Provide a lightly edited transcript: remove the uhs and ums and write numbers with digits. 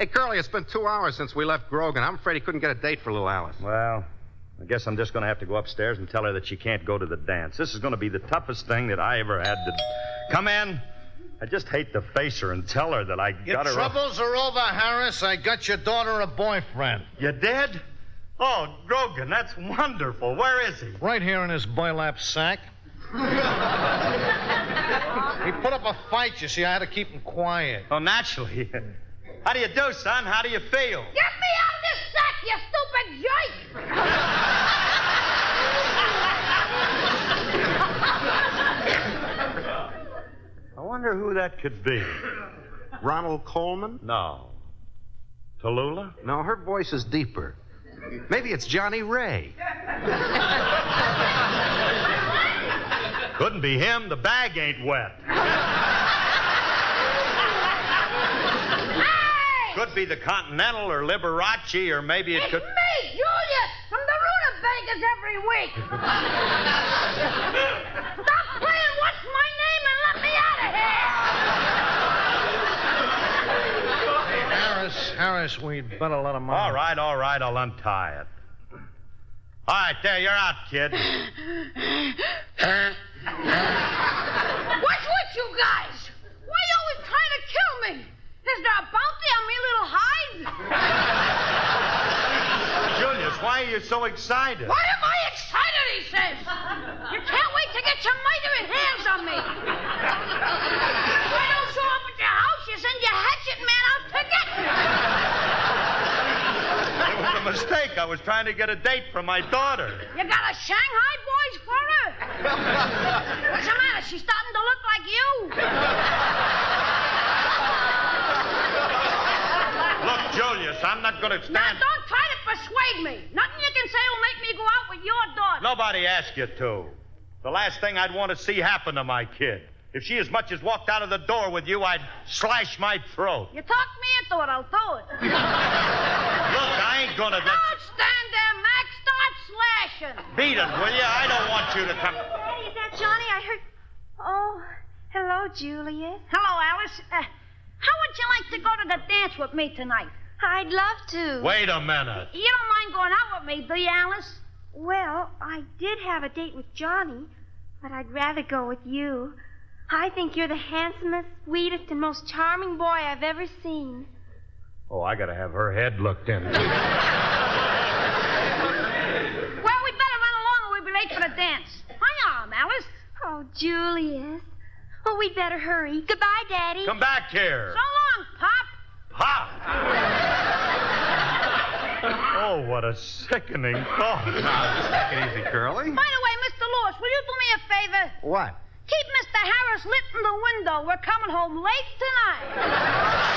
Hey, Curly, it's been 2 hours since we left Grogan. I'm afraid he couldn't get a date for little Alice. Well, I guess I'm just going to have to go upstairs and tell her that she can't go to the dance. This is going to be the toughest thing that I ever had to... Come in. I just hate to face her and tell her that I got her... Your troubles are over, Harris. I got your daughter a boyfriend. You did? Oh, Grogan, that's wonderful. Where is he? Right here in his burlap sack. He put up a fight, you see. I had to keep him quiet. Oh, naturally. How do you do, son? How do you feel? Get me out of this sack, you stupid jerk! I wonder who that could be. Ronald Coleman? No. Tallulah? No, her voice is deeper. Maybe it's Johnny Ray. Couldn't be him. The bag ain't wet. Hey! Could be the Continental or Liberace, or maybe it It's could... me, Julius, from the Rutabagas every week. Stop playing What's My Name and let me out of here. Hey, Harris, we'd better let him out. All right, I'll untie it. All right, there, you're out, kid. What's with you guys? Why you always trying to kill me? Is there a bounty on me little hide? Julius, why are you so excited? Why am I excited, he says. You can't wait to get your murdering hands on me. If I don't show up at your house, you send your hatchet man out to get me. It was a mistake. I was trying to get a date for my daughter. You got a Shanghai boys for her? What's the matter? She's starting to look like you. Look, Julius, I'm not going to stand... Now, don't try to persuade me. Nothing you can say will make me go out with your daughter. Nobody asked you to. The last thing I'd want to see happen to my kid. If she as much as walked out of the door with you, I'd slash my throat. You talk me into it, I'll do it. Look, I ain't gonna... Don't stand there, Max. Start slashing. Beat it, will you? I don't want you to come... Daddy, is that Johnny? I heard... Oh, hello, Julius. Hello, Alice. How would you like to go to the dance with me tonight? I'd love to. Wait a minute. You don't mind going out with me, do you, Alice? Well, I did have a date with Johnny, but I'd rather go with you. I think you're the handsomest, sweetest, and most charming boy I've ever seen. Oh, I gotta have her head looked into. Well, we'd better run along or we'll be late for the dance. Hang on, Alice. Oh, Julius. Oh, we'd better hurry. Goodbye, Daddy. Come back here. So long, Pop. Pop! Oh, what a sickening thought. Take it easy, Curly. By the way, Mr. Lewis, will you do me a favor? What? Keep Mr. Harris lit in the window. We're coming home late tonight.